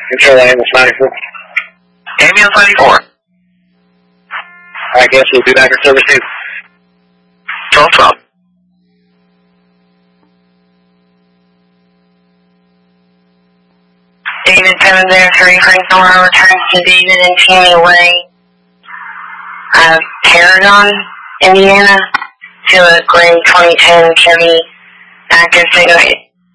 Control ambulance 94. Ambulance 94. I guess we'll be back in service soon. 1212. David 703, Frank Nora returns to David and Tammy Way, Paragon, Indiana, to a Gray 2010 Chevy active signal